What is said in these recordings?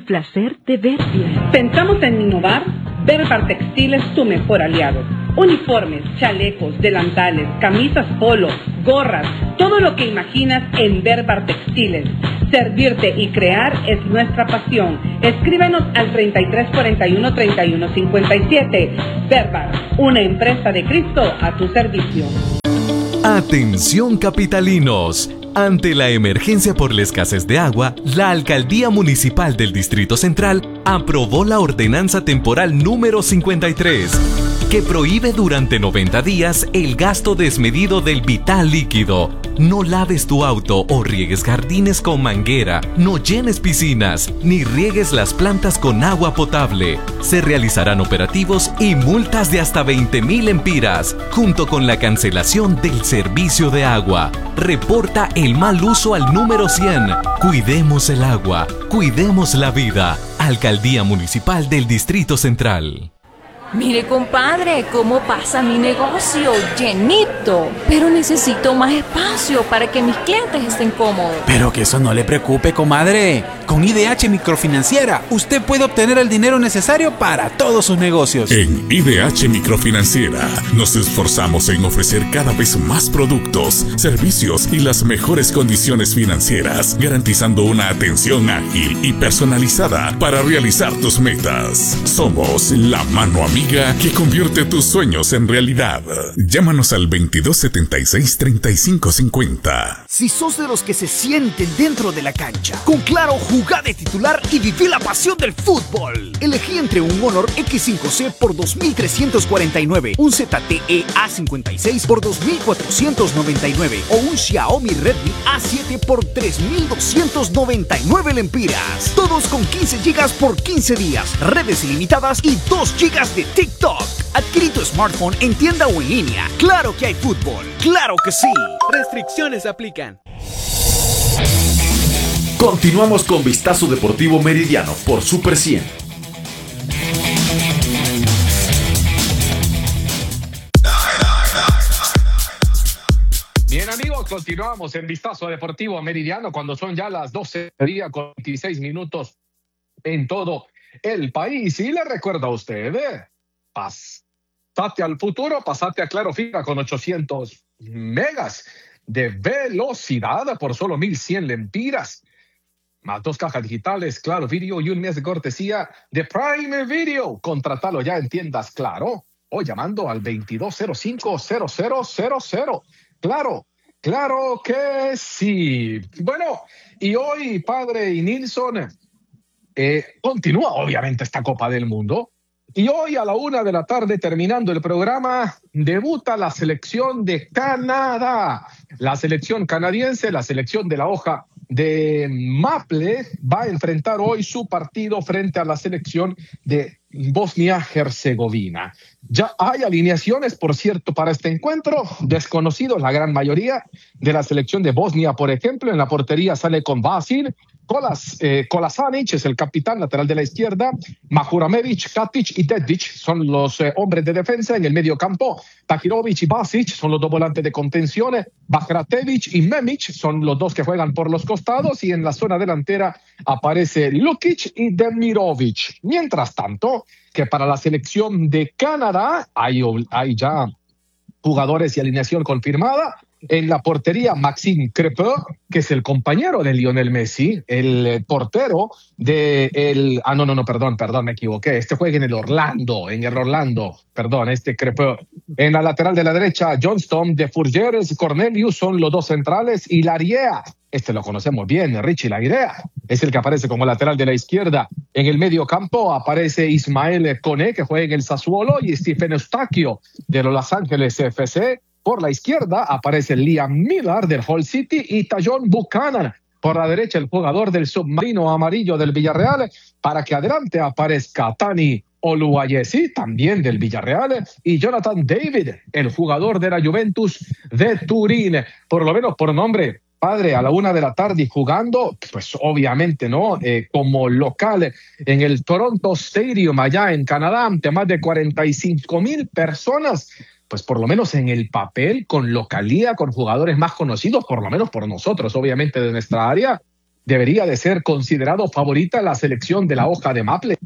placer de ver bien. Pensamos en innovar. Berbar Textil es tu mejor aliado. Uniformes, chalecos, delantales, camisas polo, gorras, todo lo que imaginas en Berbar Textiles. Servirte y crear es nuestra pasión. Escríbenos al 3341-3157. Berbar, una empresa de Cristo a tu servicio. Atención capitalinos. Ante la emergencia por la escasez de agua, la Alcaldía Municipal del Distrito Central aprobó la Ordenanza Temporal número 53, que prohíbe durante 90 días el gasto desmedido del vital líquido. No laves tu auto o riegues jardines con manguera, no llenes piscinas, ni riegues las plantas con agua potable. Se realizarán operativos y multas de hasta 20,000 lempiras, junto con la cancelación del servicio de agua. Reporta el mal uso al número 100. Cuidemos el agua, cuidemos la vida. Alcaldía Municipal del Distrito Central. Mire, compadre, cómo pasa mi negocio, llenito. Pero necesito más espacio para que mis clientes estén cómodos. Pero que eso no le preocupe, comadre. Con IDH Microfinanciera, usted puede obtener el dinero necesario para todos sus negocios. En IDH Microfinanciera nos esforzamos en ofrecer cada vez más productos, servicios y las mejores condiciones financieras, garantizando una atención ágil y personalizada para realizar tus metas. Somos la mano amiga que convierte tus sueños en realidad. Llámanos al 2276-3550. Si sos de los que se sienten dentro de la cancha, con Claro, jugá de titular y viví la pasión del fútbol. Elegí entre un Honor X5C por 2,349, un ZTE A56 por 2,499 o un Xiaomi Redmi A7 por 3,299 lempiras. Todos con 15 GB por 15 días, redes ilimitadas y 2 GB de TikTok. Adquirí tu smartphone en tienda o en línea. ¡Claro que hay fútbol! ¡Claro que sí! Restricciones aplican. Continuamos con Vistazo Deportivo Meridiano por Super 100. Bien, amigos, continuamos en Vistazo Deportivo Meridiano cuando son ya las 12 del día con 26 minutos en todo el país. Y le recuerdo a usted, pasate al futuro, pasate a Claro Fibra con 800 megas de velocidad por solo 1,100 lempiras. Más 2 cajas digitales, Claro Video y un mes de cortesía de Prime Video. Contratalo ya en tiendas Claro o llamando al 2205-0000. Claro, claro que sí. Bueno, y hoy, padre y Nilsson, continúa obviamente esta Copa del Mundo. Y hoy a la 1 p.m, terminando el programa, debuta la selección de Canadá. La selección canadiense, la selección de la hoja de Maple, va a enfrentar hoy su partido frente a la selección de Bosnia-Herzegovina. Ya hay alineaciones, por cierto, para este encuentro. Desconocidos la gran mayoría de la selección de Bosnia, por ejemplo. En la portería sale con Vasil. Kolasanic es el capitán lateral de la izquierda. Mahuramevic, Katic y Dedic son los hombres de defensa. En el medio campo, Tahirovic y Basic son los dos volantes de contención. Bajratevic y Memic son los dos que juegan por los costados. Y en la zona delantera aparece Lukic y Demirovic. Mientras tanto, que para la selección de Canadá hay ya jugadores y alineación confirmada. En la portería, Maxime Crépin, que es el compañero de Lionel Messi, el portero de el... Perdón, me equivoqué. Este juega en el Orlando, Crépin. En la lateral de la derecha, Johnston, De Furgeres, Cornelius son los dos centrales y Lariea, este lo conocemos bien, Richie Lariea, es el que aparece como lateral de la izquierda. En el medio campo aparece Ismael Koné, que juega en el Sassuolo, y Stephen Eustachio de los Los Ángeles FC. Por la izquierda aparece Liam Miller del Hull City y Tajon Buchanan. Por la derecha el jugador del submarino amarillo del Villarreal. Para que adelante aparezca Tani Oluwayesi, también del Villarreal, y Jonathan David, el jugador de la Juventus de Turín. Por lo menos por nombre, padre, a la 1 p.m. y jugando, pues obviamente, ¿no? Como local en el Toronto Stadium allá en Canadá, ante más de 45,000 personas. Pues por lo menos en el papel, con localía, con jugadores más conocidos, por lo menos por nosotros, obviamente de nuestra área, debería de ser considerado favorita la selección de la hoja de maple.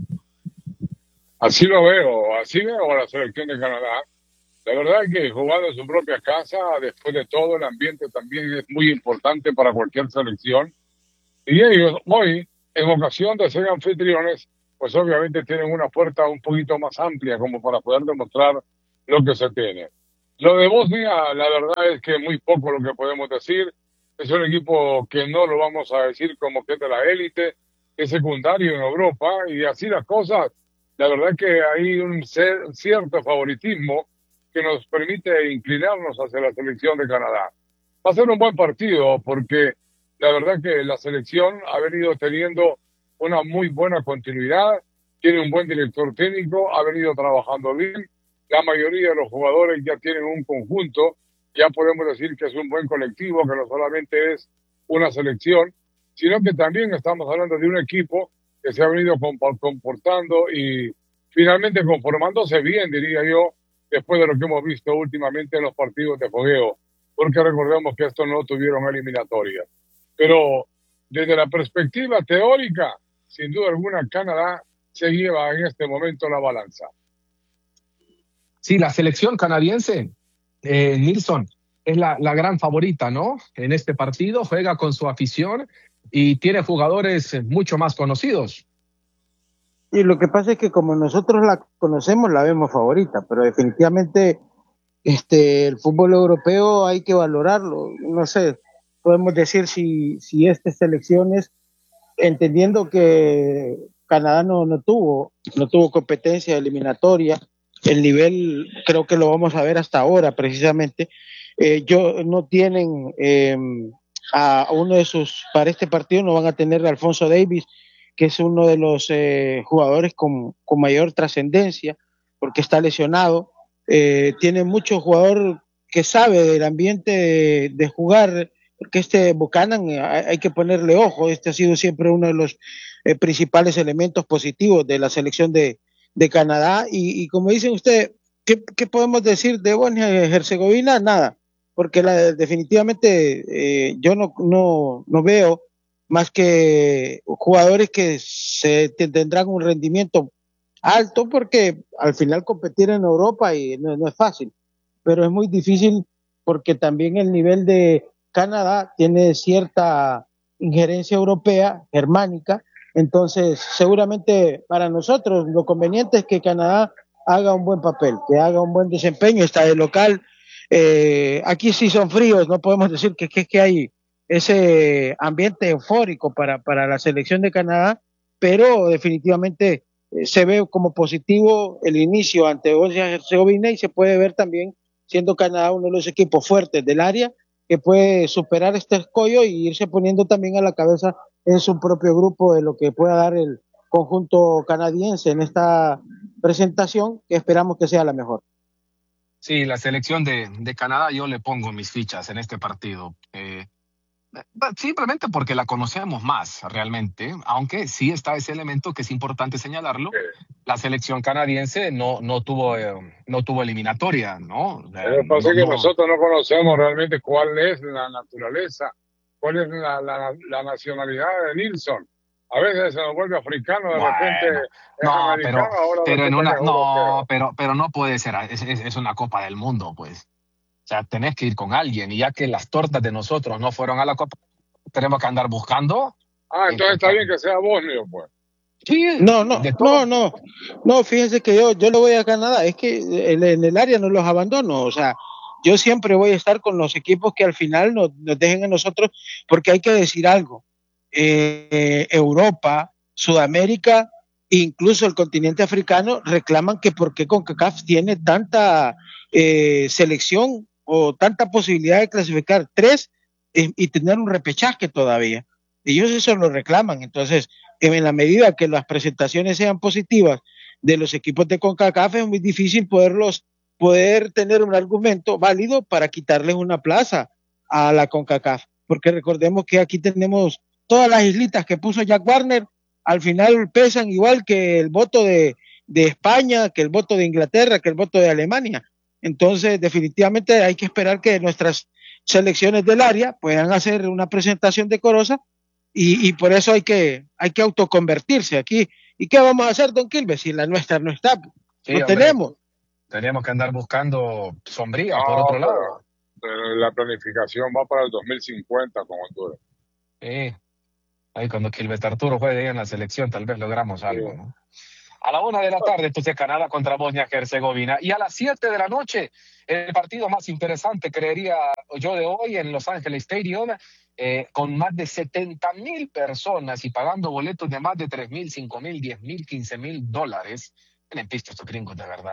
Así lo veo, así veo a la selección de Canadá. La verdad es que jugando en su propia casa, después de todo, el ambiente también es muy importante para cualquier selección. Y ellos hoy, en ocasión de ser anfitriones, pues obviamente tienen una puerta un poquito más amplia como para poder demostrar lo que se tiene. Lo de Bosnia, la verdad es que muy poco lo que podemos decir. Es un equipo que no lo vamos a decir como que es de la élite, es secundario en Europa, y así las cosas. La verdad que hay un cierto favoritismo que nos permite inclinarnos hacia la selección de Canadá. Va a ser un buen partido porque la verdad que la selección ha venido teniendo una muy buena continuidad, tiene un buen director técnico, ha venido trabajando bien, la mayoría de los jugadores ya tienen un conjunto, ya podemos decir que es un buen colectivo, que no solamente es una selección, sino que también estamos hablando de un equipo que se ha venido comportando y finalmente conformándose bien, diría yo, después de lo que hemos visto últimamente en los partidos de fogueo, porque recordemos que estos no tuvieron eliminatoria. Pero desde la perspectiva teórica, sin duda alguna, Canadá se lleva en este momento la balanza. Sí, la selección canadiense, Nilsson, es la gran favorita, ¿no? En este partido juega con su afición y tiene jugadores mucho más conocidos. Y lo que pasa es que como nosotros la conocemos, la vemos favorita, pero definitivamente el fútbol europeo hay que valorarlo. No sé, podemos decir si estas selecciones, entendiendo que Canadá no tuvo competencia eliminatoria, el nivel creo que lo vamos a ver hasta ahora precisamente. No tienen a uno de sus, para este partido no van a tener a Alphonso Davies, que es uno de los jugadores con mayor trascendencia, porque está lesionado. Tiene mucho jugador que sabe del ambiente de jugar, porque Buchanan hay que ponerle ojo, ha sido siempre uno de los principales elementos positivos de la selección de Canadá, y como dicen ustedes, ¿qué podemos decir de Bosnia y Herzegovina? Nada, porque definitivamente yo no veo más que jugadores que tendrán un rendimiento alto, porque al final competir en Europa y no es fácil, pero es muy difícil porque también el nivel de Canadá tiene cierta injerencia europea, germánica, entonces seguramente para nosotros lo conveniente es que Canadá haga un buen papel, que haga un buen desempeño, está de local. Aquí sí son fríos, no podemos decir que hay ese ambiente eufórico para la selección de Canadá, pero definitivamente se ve como positivo el inicio ante Bosnia y Herzegovina, y se puede ver también siendo Canadá uno de los equipos fuertes del área que puede superar este escollo y irse poniendo también a la cabeza en su propio grupo de lo que pueda dar el conjunto canadiense en esta presentación, que esperamos que sea la mejor. Sí, la selección de Canadá, yo le pongo mis fichas en este partido. Simplemente porque la conocemos más realmente, aunque sí está ese elemento que es importante señalarlo. La selección canadiense no tuvo eliminatoria, ¿no? Pero pasa que nosotros no conocemos realmente cuál es la naturaleza, cuál es la nacionalidad de Nilsson. A veces se nos vuelve africano, de repente es americano, ahora pero no puede ser, es una Copa del Mundo, pues. O sea, tenés que ir con alguien, y ya que las tortas de nosotros no fueron a la Copa, tenemos que andar buscando. Entonces está bien que sea bosnio, pues. Sí, no, fíjense que yo lo voy a Canadá, es que en el área no los abandono, o sea, yo siempre voy a estar con los equipos que al final nos dejen a nosotros, porque hay que decir algo, Europa, Sudamérica, incluso el continente africano reclaman que por qué CONCACAF tiene tanta selección o tanta posibilidad de clasificar 3 y tener un repechaje todavía. Ellos eso lo reclaman. Entonces, en la medida que las presentaciones sean positivas de los equipos de CONCACAF, es muy difícil poder tener un argumento válido para quitarles una plaza a la CONCACAF, porque recordemos que aquí tenemos todas las islitas que puso Jack Warner, al final pesan igual que el voto de España, que el voto de Inglaterra, que el voto de Alemania. Entonces, definitivamente hay que esperar que nuestras selecciones del área puedan hacer una presentación decorosa y por eso hay que autoconvertirse aquí. ¿Y qué vamos a hacer, don Quilmes, si la nuestra no está? Sí, No hombre, tenemos. teníamos que andar buscando sombrías por No, otro lado. pero la planificación va para el 2050 con Honduras. Sí, ahí cuando Gilbert Arturo juegue ahí en la selección, tal vez logramos algo, Sí. ¿no? A la 1 de la tarde, entonces Canadá contra Bosnia-Herzegovina. Y a las 7 de la noche, el partido más interesante, creería yo, de hoy en Los Ángeles Stadium, con más de 70,000 personas y pagando boletos de más de 3,000, 5,000, 10,000, 15,000 dólares. Tienen pista estos gringos, de verdad.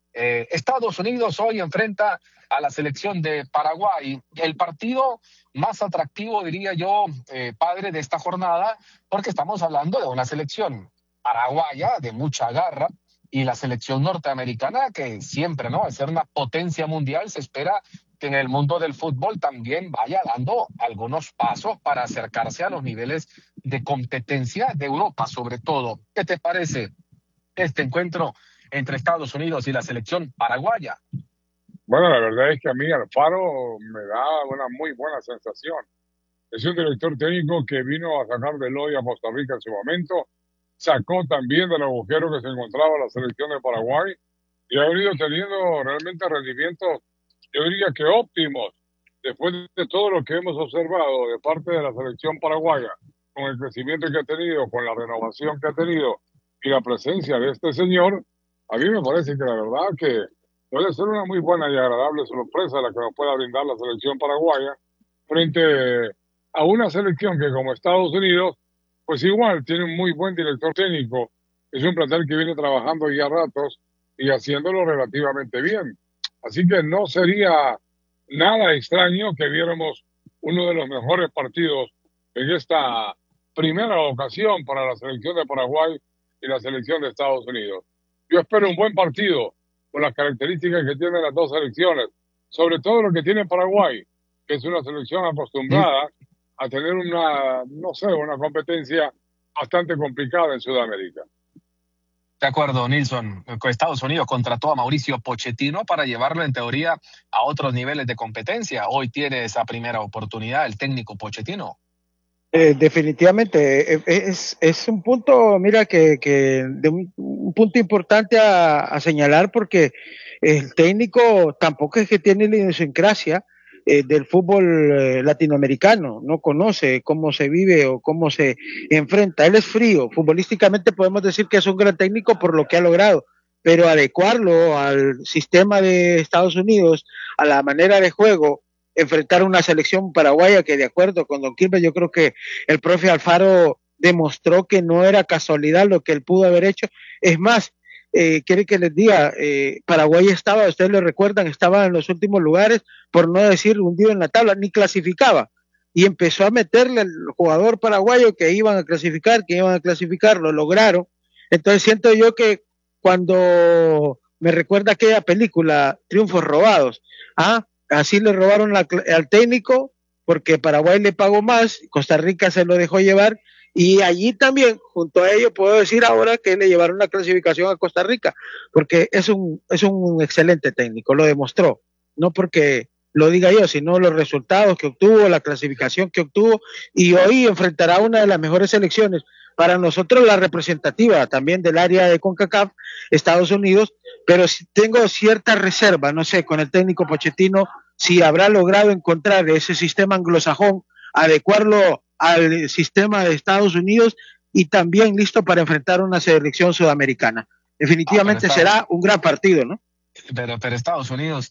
Estados Unidos hoy enfrenta a la selección de Paraguay. El partido más atractivo, diría yo, padre, de esta jornada, porque estamos hablando de una selección paraguaya de mucha garra y la selección norteamericana que siempre, ¿no? Al ser una potencia mundial, se espera que en el mundo del fútbol también vaya dando algunos pasos para acercarse a los niveles de competencia de Europa, sobre todo. ¿Qué te parece este encuentro entre Estados Unidos y la selección paraguaya? Bueno, la verdad es que a mí Alfaro me da una muy buena sensación. Es un director técnico que vino a sacar del hoyo a Costa Rica en su momento, sacó también del agujero que se encontraba la selección de Paraguay y ha venido teniendo realmente rendimientos, yo diría que óptimos, después de todo lo que hemos observado de parte de la selección paraguaya, con el crecimiento que ha tenido, con la renovación que ha tenido y la presencia de este señor. A mí me parece que la verdad que puede ser una muy buena y agradable sorpresa la que nos pueda brindar la selección paraguaya frente a una selección que, como Estados Unidos, pues igual tiene un muy buen director técnico. Es un plantel que viene trabajando ya ratos y haciéndolo relativamente bien. Así que no sería nada extraño que viéramos uno de los mejores partidos en esta primera ocasión para la selección de Paraguay y la selección de Estados Unidos. Yo espero un buen partido con las características que tienen las dos selecciones, sobre todo lo que tiene Paraguay, que es una selección acostumbrada a tener una competencia bastante complicada en Sudamérica. De acuerdo, Nilson. Estados Unidos contrató a Mauricio Pochettino para llevarlo, en teoría, a otros niveles de competencia. Hoy tiene esa primera oportunidad el técnico Pochettino. Definitivamente, es un punto, mira, que de un punto importante a señalar, porque el técnico tampoco es que tiene la idiosincrasia del fútbol latinoamericano, no conoce cómo se vive o cómo se enfrenta. Él es frío, futbolísticamente podemos decir que es un gran técnico por lo que ha logrado, pero adecuarlo al sistema de Estados Unidos, a la manera de juego, enfrentar una selección paraguaya que, de acuerdo con don Quilmes, yo creo que el profe Alfaro demostró que no era casualidad lo que él pudo haber hecho. Es más, quiere que les diga, Paraguay estaba, ustedes lo recuerdan, estaba en los últimos lugares, por no decir hundido en la tabla, ni clasificaba. Y empezó a meterle al jugador paraguayo que iban a clasificar, lo lograron. Entonces siento yo que cuando me recuerda aquella película, Triunfos Robados, así le robaron al técnico porque Paraguay le pagó más, Costa Rica se lo dejó llevar y allí también, junto a ello, puedo decir ahora que le llevaron la clasificación a Costa Rica, porque es un excelente técnico, lo demostró, no porque lo diga yo, sino los resultados que obtuvo, la clasificación que obtuvo, y hoy enfrentará una de las mejores selecciones, para nosotros la representativa también del área de CONCACAF, Estados Unidos, pero tengo cierta reserva, no sé, con el técnico Pochettino, si habrá logrado encontrar ese sistema anglosajón, adecuarlo al sistema de Estados Unidos y también listo para enfrentar una selección sudamericana. Definitivamente será un gran partido, ¿no? Pero Estados Unidos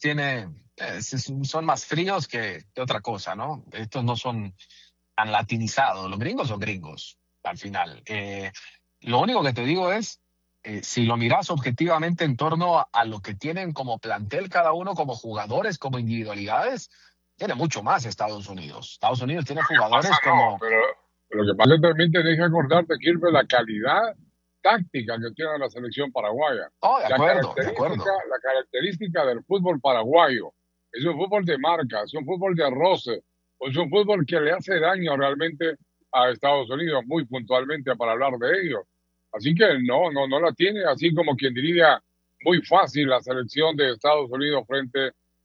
son más fríos que otra cosa, ¿no? Estos no son tan latinizados. Los gringos son gringos, al final. Lo único que te digo es, si lo miras objetivamente en torno a lo que tienen como plantel cada uno, como jugadores, como individualidades, tiene mucho más Estados Unidos. Estados Unidos tiene jugadores como... Pero lo que pasa es que también tenés que acordarte, Kirby, la calidad táctica que tiene la selección paraguaya. De acuerdo. La característica del fútbol paraguayo es un fútbol de marca, es un fútbol de roce, es un fútbol que le hace daño realmente a Estados Unidos, muy puntualmente para hablar de ello. Así que no la tiene, así como quien diría, muy fácil la selección de Estados Unidos frente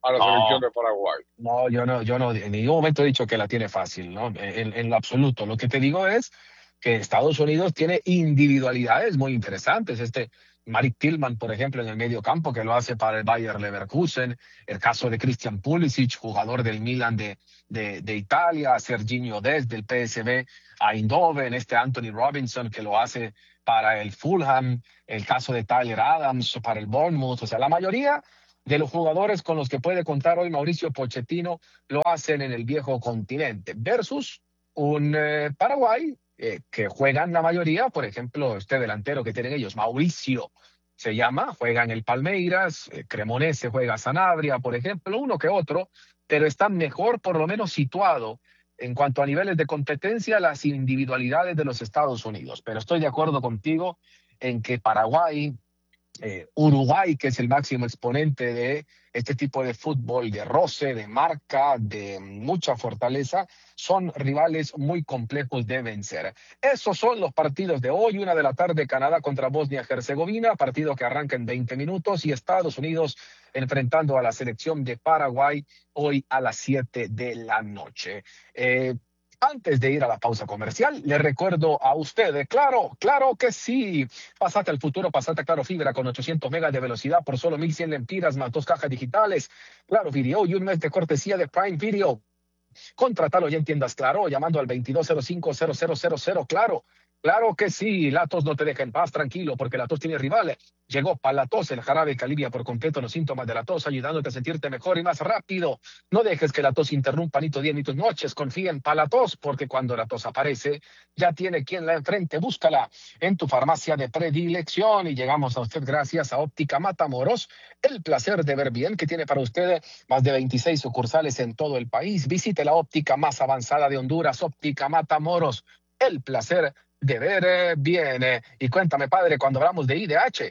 a la selección de Paraguay. No, yo no, en ningún momento he dicho que la tiene fácil, ¿no? En lo absoluto. Lo que te digo es que Estados Unidos tiene individualidades muy interesantes. Malik Tillman, por ejemplo, en el medio campo, que lo hace para el Bayer Leverkusen. El caso de Christian Pulisic, jugador del Milan de Italia. Serginho Dest, del PSV Eindhoven. Anthony Robinson, que lo hace para el Fulham. El caso de Tyler Adams para el Bournemouth. O sea, la mayoría de los jugadores con los que puede contar hoy Mauricio Pochettino lo hacen en el viejo continente. Versus un Paraguay que juegan la mayoría, por ejemplo, delantero que tienen ellos, Mauricio se llama, juega en el Palmeiras, Cremonese juega Sanabria, por ejemplo, uno que otro, pero está mejor por lo menos situado en cuanto a niveles de competencia las individualidades de los Estados Unidos. Pero estoy de acuerdo contigo en que Paraguay, Uruguay, que es el máximo exponente de este tipo de fútbol de roce, de marca, de mucha fortaleza, son rivales muy complejos de vencer. Esos son los partidos de hoy, 1:00 p.m, Canadá contra Bosnia-Herzegovina, partido que arranca en 20 minutos, y Estados Unidos enfrentando a la selección de Paraguay hoy a las 7 de la noche. Antes de ir a la pausa comercial, le recuerdo a ustedes, claro que sí, pasate al futuro, pasate a Claro Fibra con 800 megas de velocidad por solo 1,100 lempiras más 2 cajas digitales, Claro Video y un mes de cortesía de Prime Video. Contrátalo ya en tiendas Claro, llamando al 2205-0000, Claro que sí, la tos no te deja en paz, tranquilo, porque la tos tiene rivales. Llegó Palatos, el jarabe que alivia por completo los síntomas de la tos, ayudándote a sentirte mejor y más rápido. No dejes que la tos interrumpa ni tu día ni tus noches. Confía en Palatos, porque cuando la tos aparece, ya tiene quien la enfrente. Búscala en tu farmacia de predilección. Y llegamos a usted gracias a Óptica Matamoros, el placer de ver bien, que tiene para usted más de 26 sucursales en todo el país. Visite la óptica más avanzada de Honduras, Óptica Matamoros, el placer de ver bien. Y cuéntame, padre, cuando hablamos de IDH.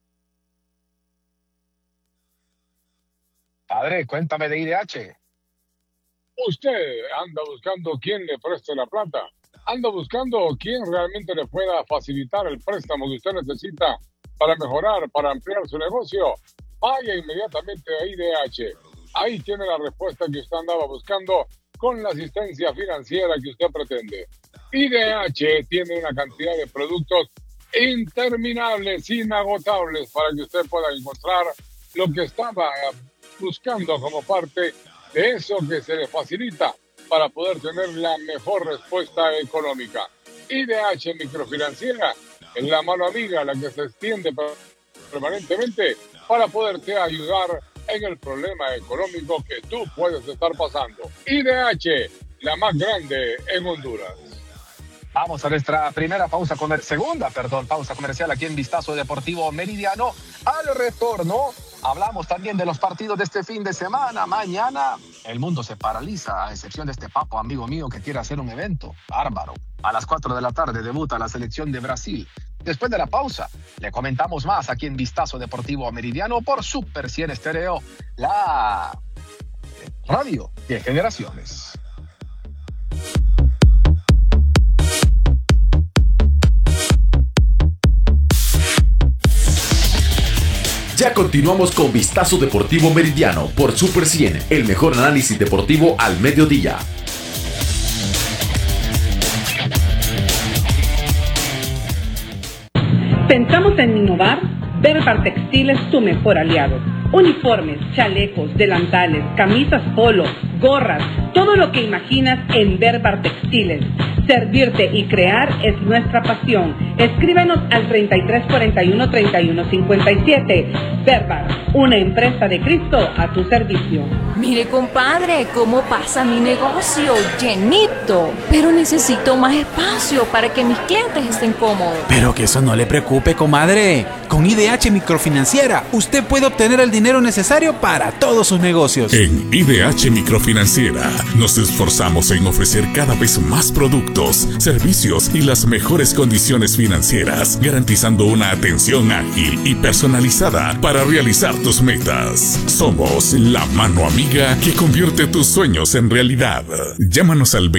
Padre, cuéntame de IDH. Usted anda buscando quién le preste la plata. Anda buscando quién realmente le pueda facilitar el préstamo que usted necesita para mejorar, para ampliar su negocio. Vaya inmediatamente a IDH. Ahí tiene la respuesta que usted andaba buscando con la asistencia financiera que usted pretende. IDH tiene una cantidad de productos interminables, inagotables, para que usted pueda encontrar lo que estaba buscando como parte de eso que se le facilita para poder tener la mejor respuesta económica. IDH Microfinanciera es la mano amiga, la que se extiende permanentemente para poderte ayudar en el problema económico que tú puedes estar pasando. IDH, la más grande en Honduras. Vamos a nuestra segunda pausa comercial aquí en Vistazo Deportivo Meridiano. Al retorno hablamos también de los partidos de este fin de semana. Mañana el mundo se paraliza, a excepción de este papo amigo mío que quiere hacer un evento bárbaro. A las 4 de la tarde debuta la selección de Brasil. Después de la pausa, le comentamos más aquí en Vistazo Deportivo Meridiano por Super 100 Estéreo, la radio de generaciones. Ya continuamos con Vistazo Deportivo Meridiano por Super 100, el mejor análisis deportivo al mediodía. Pensamos en innovar. Berbar Textil es tu mejor aliado. Uniformes, chalecos, delantales, camisas polo, gorras, todo lo que imaginas en Berbar Textiles. Servirte y crear es nuestra pasión. Escríbenos al 3341-3157. Berbar, una empresa de Cristo a tu servicio. Mire, compadre, cómo pasa mi negocio, llenito. Pero necesito más espacio para que mis clientes estén cómodos. Pero que eso no le preocupe, comadre. Con IDH Microfinanciera, usted puede obtener el dinero necesario para todos sus negocios. En IDH Microfinanciera nos esforzamos en ofrecer cada vez más productos, servicios y las mejores condiciones financieras, garantizando una atención ágil y personalizada para realizar tus metas. Somos la mano amiga que convierte tus sueños en realidad. Llámanos al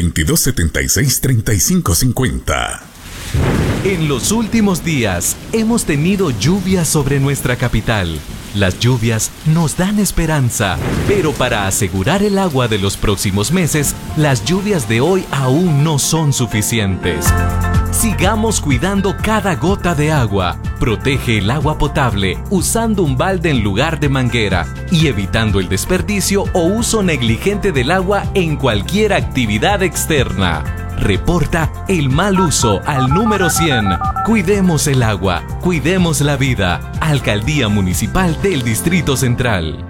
2276-3550. En los últimos días hemos tenido lluvia sobre nuestra capital. Las lluvias nos dan esperanza, pero para asegurar el agua de los próximos meses, las lluvias de hoy aún no son suficientes. Sigamos cuidando cada gota de agua. Protege el agua potable usando un balde en lugar de manguera y evitando el desperdicio o uso negligente del agua en cualquier actividad externa. Reporta el mal uso al número 100. Cuidemos el agua, cuidemos la vida. Alcaldía Municipal del Distrito Central.